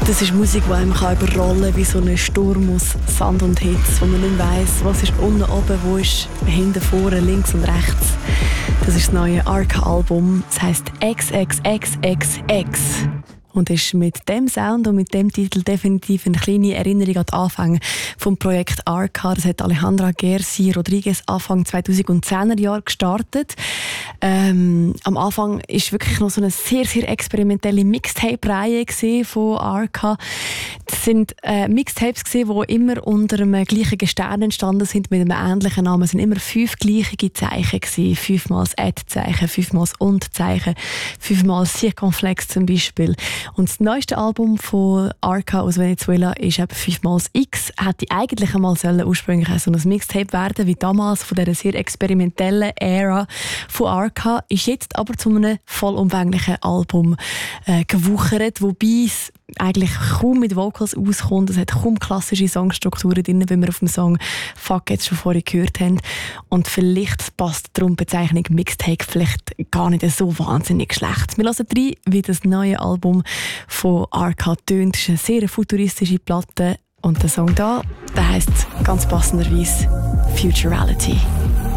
Das ist Musik, die einem überrollen kann, wie so ein Sturm aus Sand und Hitze, wo man nicht weiss, was ist unten, oben, wo ist hinten, vorne, links und rechts. Das ist das neue Arca-Album. Es heisst XXXXX. Und ist mit dem Sound und mit dem Titel definitiv eine kleine Erinnerung an den Anfang vom Projekt Arca. Das hat Alejandra Gersi Rodriguez Anfang 2010er Jahre gestartet. Am Anfang war wirklich noch so eine sehr, sehr experimentelle Mixtape-Reihe von Arca. Das sind Mixtapes, die immer unter einem gleichen Stern entstanden sind, mit einem ähnlichen Namen. Es waren immer 5 gleiche Zeichen. 5-mal das Ad-Zeichen, 5-mal das Und-Zeichen, 5-mal das Circonflex zum Beispiel. Und das neueste Album von Arca aus Venezuela ist eben 5-mal das X. Hätte eigentlich einmal ursprünglich so ein Mixtape werden, wie damals von dieser sehr experimentellen Ära von Arca, ist jetzt aber zu einem vollumfänglichen Album gewuchert, wobei es eigentlich kaum mit Vocals auskommt. Es hat kaum klassische Songstrukturen drin, wie wir auf dem Song «Fuck» jetzt schon vorhin gehört haben. Und vielleicht passt darum die Bezeichnung Mixtape vielleicht gar nicht so wahnsinnig schlecht. Wir hören rein, wie das neue Album von Arca tönt. Es ist eine sehr futuristische Platte. Und der Song da, der heisst ganz passenderweise «Futurality».